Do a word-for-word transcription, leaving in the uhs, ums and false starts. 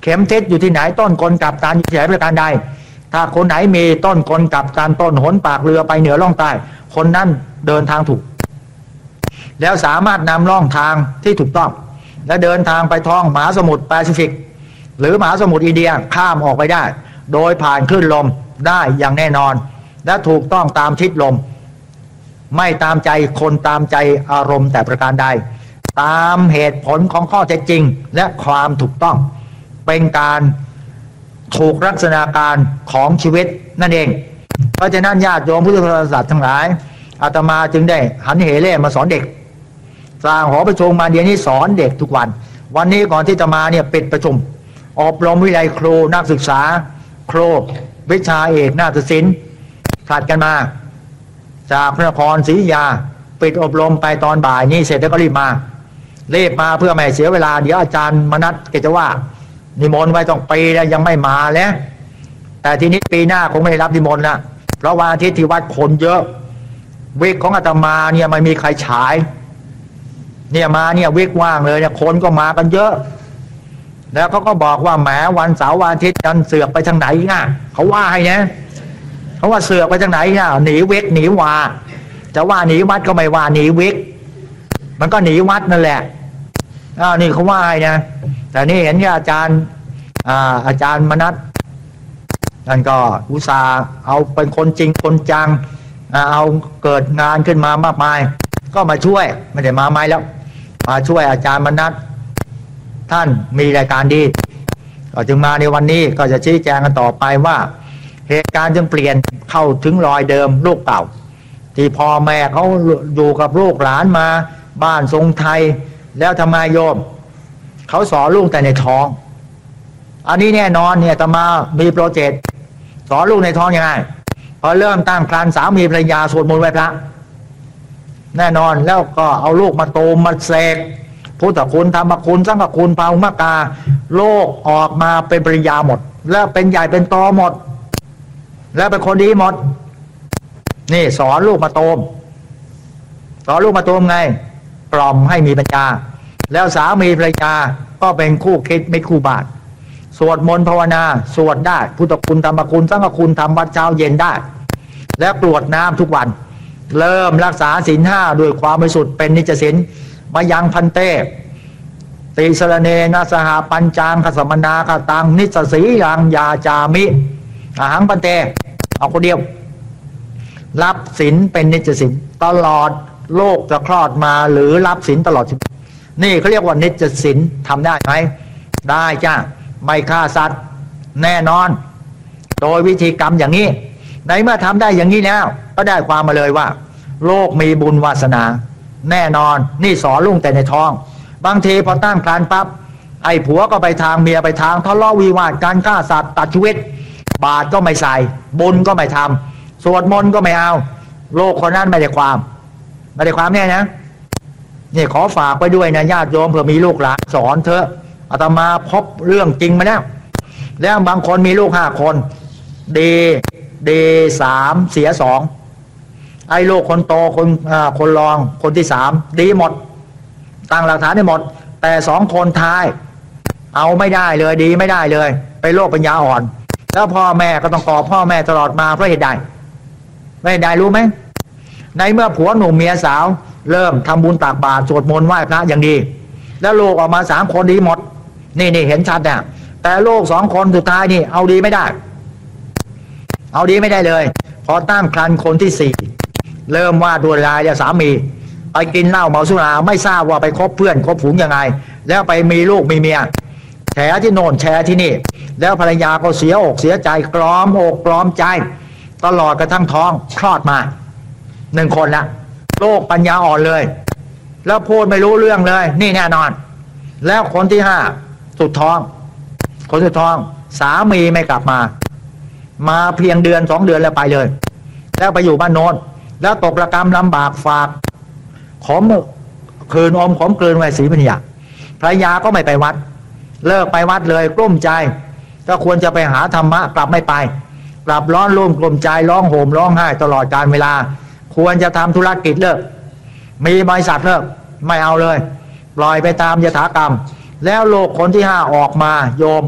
ข็มทิศอยู่ที่ไหนต้นกลกับการอยู่ที่ไหนประการใดถ้าคนไหนมีต้นกลกับการต้นหนปากเรือไปเหนือล่องใต้คนนั้นเดินทางถูกแล้วสามารถนำล่องทางที่ถูกต้องและเดินทางไปท้องมหาสมุทรแปซิฟิกหรือมหาสมุทรอินเดียข้ามออกไปได้โดยผ่านคลื่นลมได้อย่างแน่นอนและถูกต้องตามทิศลมไม่ตามใจคนตามใจอารมณ์แต่ประการใดตามเหตุผลของข้อเท็จจริงและความถูกต้องเป็นการถูกลักษณะการของชีวิตนั่นเองเพราะฉะนั้นญาติโยมพุทธบริษัททั้งหลายอาตมาจึงได้หันเหเล่มาสอนเด็กสร้างหอประชุมมาเดี๋ยวนี้สอนเด็กทุกวันวันนี้ก่อนที่จะมาเนี่ยปิดประชุมอบรมวิไลครูนักศึกษาครูวิชาเอกนาฏศิลป์ผลัดกันมาจากพระนครศรีอยุธยาปิดอบรมไปตอนบ่ายนี้เสร็จแล้วก็รีบมารีบมาเพื่อไม่เสียเวลาเดี๋ยวอาจารย์มนัสเกจะว่านิมนต์ไว้ต้องปีแล้วยังไม่มาแล้วแต่ทีนี้ปีหน้าคงไม่ได้รับนิมนต์ละเพราะวันอาทิตย์ที่วัดคนเยอะวิกของอาตมาเนี่ยไม่มีใครฉายเนี่ยมาเนี่ยวิกว่างเลยเนี่ยคนก็มากันเยอะแล้วเขาก็บอกว่าแหมวันเสาร์วันอาทิตย์กันเสือกไปทางไหนง่ะเขาว่าให้นะเขาว่าเสือกไปทางไหนง่ะหนีวิกหนีวาจะว่าหนีวัดก็ไม่ว่าหนีวิกมันก็หนีวัดนั่นแหละอ้าวนี่เขาว่าให้นะแต่นี่เห็นอาจารย์อ่าอาจารย์มนัสท่านก็อุตส่าห์เอาเป็นคนจริงคนจังเอาเกิดงานขึ้นมามากมายก็มาช่วยไม่ได้มาไม่แล้วมาช่วยอาจารย์มนัสท่านมีรายการดีก็จึงมาในวันนี้ก็จะชี้แจงกันต่อไปว่าเหตุการณ์จึงเปลี่ยนเข้าถึงรอยเดิมลูกเก่าที่พ่อแม่เขาอยู่กับลูกหลานมาบ้านทรงไทยแล้วทำไมโยมเขาสอนลูกแต่ในท้องอันนี้แน่นอนเนี่ยตมามีโปรเจกต์สอนลูกในท้องยังไงพอเริ่มตั้งครรภ์สามีภรรยาสวดมนต์ไหว้พระแน่นอนแล้วก็เอาลูกมาตูมมาเสกพุทธคุณธรรมคุณสังฆคุณภาวมกาโลกออกมาเป็นปริยาหมดแล้วเป็นใหญ่เป็นโตหมดแล้วเป็นคนดีหมดนี่สอนลูกมาโตมสอนลูกมาโตมไงกล่อมให้มีปัญญาแล้วสามีภรรยาก็เป็นคู่คิดไม่คู่บาทสวดมนต์ภาวนาสวดได้พุทธคุณธรรมคุณสังฆคุณทำวัดเช้าเย็นได้แล้วกรวดน้ำทุกวันเริ่มรักษาศีลห้าด้วยความบริสุทธิ์เป็นนิจศีลมายังพันเตติสรเนนะสหปัญจางขสมนาคตังนิสสียังยาจามิอาหังพันเตเอาคนเดียวรับศีลเป็นนิจศีลตลอดโลกจะคลอดมาหรือรับศีลตลอดชีวิตนี่เขาเรียกว่านิจศีลทำได้ไหมได้จ้าไม่ฆ่าสัตว์แน่นอนโดยวิธีกรรมอย่างนี้ในเมื่อทำได้อย่างนี้แล้วก็ได้ความมาเลยว่าโลกมีบุญวาสนาแน่นอนนี่สอนลุงแต่ในท้องบางทีพอตั้งครรภ์ปั๊บไอ้ผัวก็ไปทางเมียไปทางทะเลาะวิวาทการฆ่าสัตว์ตัดชีวิตบาตรก็ไม่ใส่บุญก็ไม่ทำสวดมนต์ก็ไม่เอาโลกคนนั้นไม่ได้ความไม่ได้ความแน่นะนี่ขอฝากไปด้วยนะญาติโยมเผื่อมีลูกหลานสอนเถอะอาตมาพบเรื่องจริงมาแล้วแล้วบางคนมีลูกห้าคนดีดีสามเสียสองไอ้ลูกคนโตคนอ่าคนรองคนที่สามดีหมดตั้งหลักฐานได้หมดแต่สองคนท้ายเอาไม่ได้เลยดีไม่ได้เลยไปโรคปัญญาอ่อนแล้วพ่อแม่ก็ต้องกอบพ่อแม่ตลอดมาเพราะเหตุใดไม่ได้รู้ไหมในเมื่อผัวหนุ่มเมียสาวเริ่มทำบุญตักบาตรสวดมนต์ไหว้พระอย่างดีแล้วลูกออกมาสามคนดีหมดนี่นี่เห็นชัดเนี่ยแต่ลูกสองคนสุดท้ายนี่เอาดีไม่ได้เอาดีไม่ได้เลยพอตั้งครรภ์คนที่สี่เริ่มว่าดูแลสามีไปกินเหล้าเมาสุราไม่ทราบว่าไปคบเพื่อนคบฝูงยังไงแล้วไปมีลูกมีเมียแฉที่โน่นแฉที่นี่แล้วภรรยาก็เสียอกเสียใจกล้อมอกกล้อมใจตลอดกระทั่งท้องคลอดมาหนึ่งคนละโรคปัญญาอ่อนเลยแล้วพูดไม่รู้เรื่องเลยนี่แน่นอนแล้วคนที่ห้าสุดท้องคนสุดท้องสามีไม่กลับมามาเพียงเดือนสองเดือนแล้วไปเลยแล้วไปอยู่บ้านโน้นแล้วตกระกรรมลำบากฝากขมคืนอมขมกลืนไว้ศรีปัญญาภรรยาก็ไม่ไปวัดเลิกไปวัดเลยกลุ้มใจก็ควรจะไปหาธรรมะกลับไม่ไปกลับร้อนรุ่มกลุ้มใจร้องโหมร้องไห้ตลอดการเวลาควรจะทำธุรกิจเลิกมีบริษัทเลิกไม่เอาเลยปล่อยไปตามยถากรรมแล้วโลกคนที่ห้าออกมาโยม